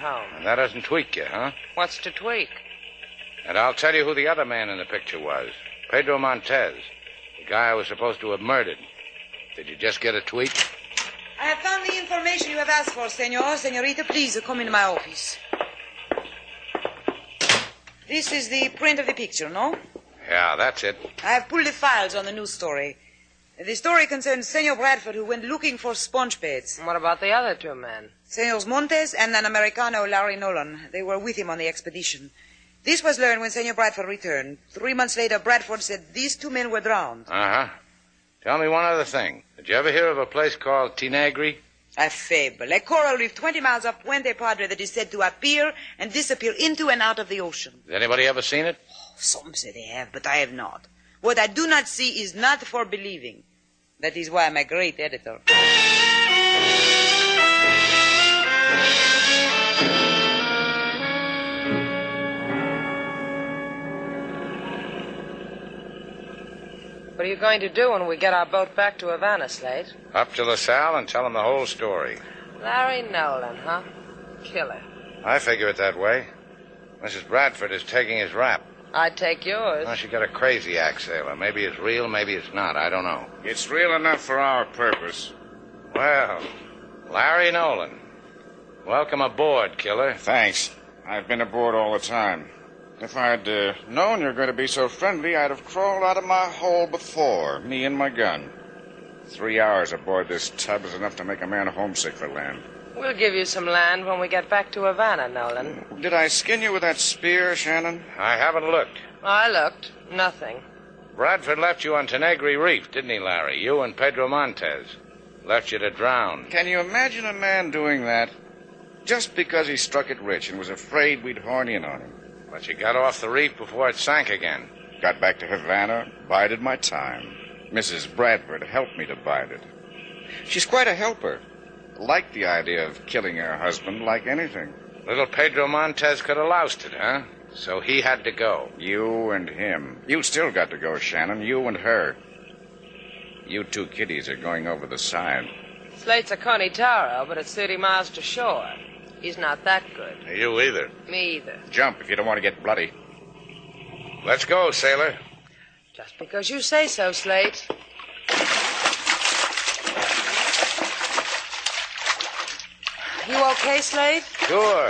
home. And that doesn't tweak you, huh? What's to tweak? And I'll tell you who the other man in the picture was. Pedro Montez, the guy I was supposed to have murdered. Did you just get a tweak? I have found the information you have asked for, senor. Senorita, please come into my office. This is the print of the picture, no? Yeah, that's it. I have pulled the files on the news story. The story concerns Senor Bradford, who went looking for sponge beds. What about the other two men? Senors Montes and an Americano, Larry Nolan. They were with him on the expedition. This was learned when Senor Bradford returned. 3 months later, Bradford said these two men were drowned. Uh-huh. Tell me one other thing. Did you ever hear of a place called Tinegri? A fable. A coral reef 20 miles off Puente Padre that is said to appear and disappear into and out of the ocean. Has anybody ever seen it? Some say they have, but I have not. What I do not see is not for believing. That is why I'm a great editor. What are you going to do when we get our boat back to Havana, Slate? Up to LaSalle and tell him the whole story. Larry Nolan, huh? Killer. I figure it that way. Mrs. Bradford is taking his rap. I'd take yours. Well, she got a crazy act, Sailor. Maybe it's real, maybe it's not. I don't know. It's real enough for our purpose. Well, Larry Nolan. Welcome aboard, Killer. Thanks. I've been aboard all the time. If I'd known you're going to be so friendly, I'd have crawled out of my hole before, me and my gun. 3 hours aboard this tub is enough to make a man homesick for land. We'll give you some land when we get back to Havana, Nolan. Did I skin you with that spear, Shannon? I haven't looked. I looked. Nothing. Bradford left you on Tenegri Reef, didn't he, Larry? You and Pedro Montez. Left you to drown. Can you imagine a man doing that? Just because he struck it rich and was afraid we'd horn in on him. But you got off the reef before it sank again. Got back to Havana, bided my time. Mrs. Bradford helped me to bide it. She's quite a helper. Liked the idea of killing her husband like anything. Little Pedro Montez could have loused it, huh? So he had to go. You and him. You still got to go, Shannon. You and her. You two kiddies are going over the side. Slate's a Coney Taro, but it's 30 miles to shore. He's not that good. You either. Me either. Jump if you don't want to get bloody. Let's go, sailor. Just because you say so, Slate. You okay, Slate? Sure.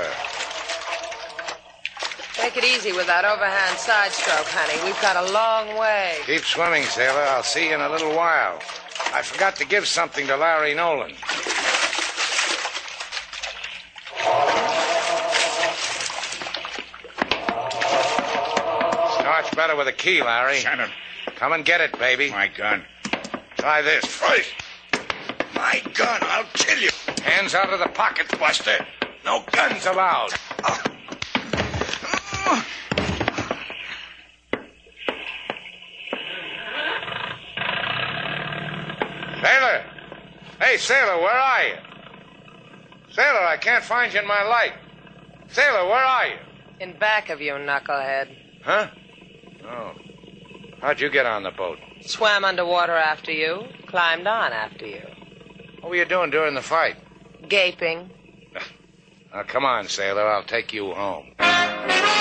Take it easy with that overhand side stroke, honey. We've got a long way. Keep swimming, sailor. I'll see you in a little while. I forgot to give something to Larry Nolan. Starts better with a key, Larry. Shannon. Come and get it, baby. My gun. Try this. First. My gun. I'll kill you. Hands out of the pockets, Buster. No guns allowed. Sailor! Hey, Sailor, where are you? Sailor, I can't find you in my light. Sailor, where are you? In back of you, knucklehead. Huh? Oh. How'd you get on the boat? Swam underwater after you. Climbed on after you. What were you doing during the fight? Gaping. Now, come on, Sailor. I'll take you home.